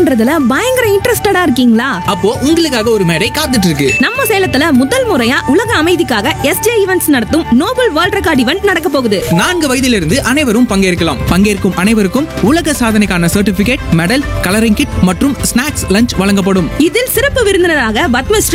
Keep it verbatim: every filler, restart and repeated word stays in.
பண்றதுல பயங்கர இன்ட்ரெஸ்டடா இருக்கீங்களா? அப்போ உங்களுக்காக ஒரு மேடை காத்துட்டு இருக்கு. நம்ம சேலத்துல முதல் முறையா உலக அமைதிக்காக எஸ்ஜே ஈவென்ட்ஸ் நடத்தும் நோபல் வேர்ல்ட் ரெக்கார்ட் ஈவென்ட் நடக்க போகுது. நான்கு வயதிலிருந்து அனைவரும் பங்கேற்கலாம். பங்கேற்கும் அனைவருக்கும் உலக சாதனைக்கான சர்டிபிகேட், மெடல், கலரிங் கிட் மற்றும் ஸ்நாக்ஸ் லஞ்ச் வழங்கப்படும். இதில் சிறப்பு விருந்தினராக பத்மஸ்ரீ